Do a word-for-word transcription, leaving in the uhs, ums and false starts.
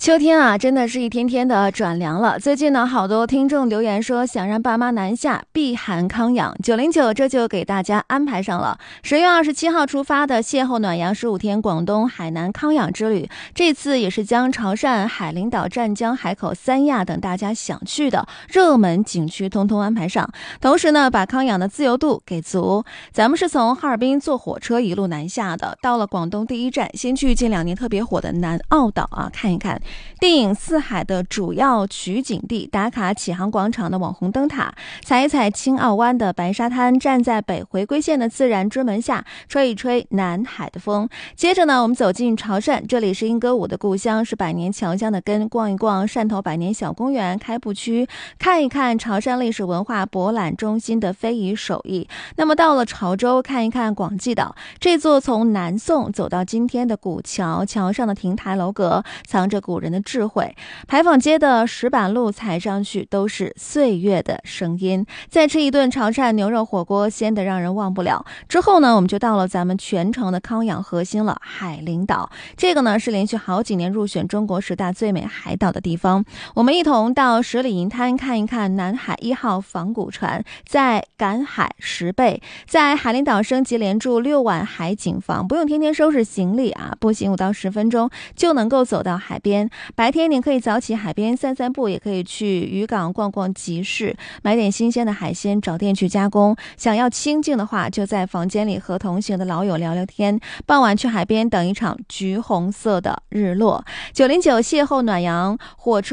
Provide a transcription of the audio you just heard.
秋天啊，真的是一天天的转凉了。最近呢，好多听众留言说想让爸妈南下避寒康养，九零九这就给大家安排上了。十月二十七号出发的邂逅暖阳十五天广东海南康养之旅，这次也是将潮汕、海陵岛、湛江、海口、三亚等大家想去的热门景区通通安排上，同时呢，把康养的自由度给足。咱们是从哈尔滨坐火车一路南下的，到了广东第一站，先去近两年特别火的南澳岛啊看一看。电影《四海》的主要取景地，打卡启航广场的网红灯塔，踩一踩青澳湾的白沙滩，站在北回归线的自然之门下，吹一吹南海的风。接着呢，我们走进潮汕，这里是莺歌舞的故乡，是百年侨乡的根，逛一逛汕头百年小公园、开埠区，看一看潮汕历史文化博览中心的非遗手艺。那么到了潮州，看一看广济岛，这座从南宋走到今天的古桥，桥上的亭台楼阁藏着古人的智慧，牌坊街的石板路踩上去都是岁月的声音。再吃一顿潮汕牛肉火锅，鲜得让人忘不了。之后呢，我们就到了咱们全城的康养核心了，海陵岛。这个呢是连续好几年入选中国十大最美海岛的地方。我们一同到十里银滩看一看南海一号仿古船，在赶海十倍，在海陵岛升级连住六晚海景房，不用天天收拾行李啊，步行五到十分钟就能够走到海边。白天你可以早起海边散散步，也可以去渔港逛逛集市，买点新鲜的海鲜，找店去加工。想要清静的话，就在房间里和同行的老友聊聊天，傍晚去海边等一场橘红色的日落。九零九邂逅暖阳火车